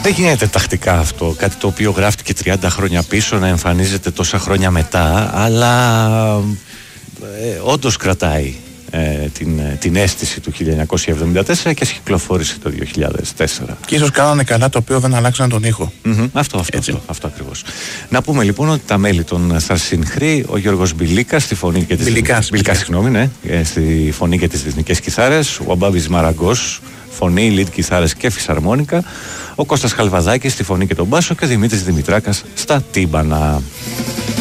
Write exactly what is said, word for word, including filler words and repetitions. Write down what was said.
Δεν γίνεται τακτικά αυτό, κάτι το οποίο γράφτηκε τριάντα χρόνια πίσω να εμφανίζεται τόσα χρόνια μετά, αλλά ε, όντως κρατάει ε, την, την αίσθηση του χίλια εννιακόσια εβδομήντα τέσσερα και κυκλοφόρησε το δύο χιλιάδες τέσσερα. Και ίσως κάνανε καλά το οποίο δεν αλλάξαν τον ήχο. Mm-hmm. Αυτό, αυτό, αυτό, αυτό ακριβώς. Να πούμε λοιπόν ότι τα μέλη των Θαρσινχρή, ο Γιώργος Μπιλίκας στη φωνή και τις Μπιλικάς, Μπιλικάς, συγγνώμη, ναι, στη φωνή και τις ρυθμικές κιθάρες, ο Αμπάβης Μαραγκός φωνή, lead κιθάρες και φυσαρμόνικα, ο Κώστας Χαλβαδάκης στη φωνή και τον μπάσο και ο Δημήτρης Δημητράκας στα τύμπανα.